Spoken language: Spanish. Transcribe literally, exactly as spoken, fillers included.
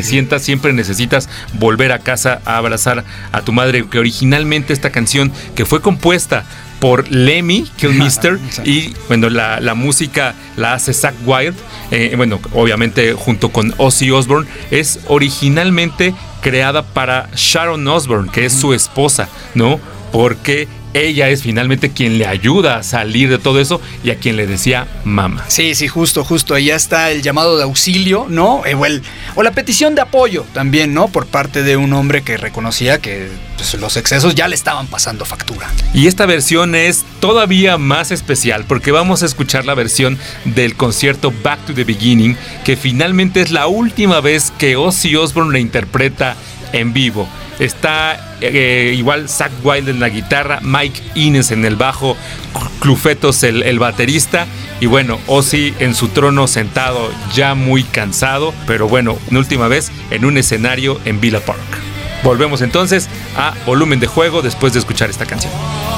Cenicienta, siempre necesitas volver a casa a abrazar a tu madre, que originalmente esta canción, que fue compuesta por Lemmy Kilmister y bueno, la, la música la hace Zakk Wylde, eh, bueno, obviamente junto con Ozzy Osbourne, es originalmente creada para Sharon Osbourne, que es su esposa, ¿no? Porque ella es finalmente quien le ayuda a salir de todo eso y a quien le decía mamá. Sí, sí, justo, justo. Ahí está el llamado de auxilio, ¿no? Eh, o, el, o la petición de apoyo también, ¿no? Por parte de un hombre que reconocía que pues, los excesos ya le estaban pasando factura. Y esta versión es todavía más especial porque vamos a escuchar la versión del concierto Back to the Beginning, que finalmente es la última vez que Ozzy Osbourne la interpreta en vivo. Está eh, igual Zakk Wylde en la guitarra, Mike Inez en el bajo, Clufetos el, el baterista, y bueno, Ozzy en su trono sentado, ya muy cansado, pero bueno, una última vez en un escenario en Villa Park. Volvemos entonces a Volumen de Juego después de escuchar esta canción.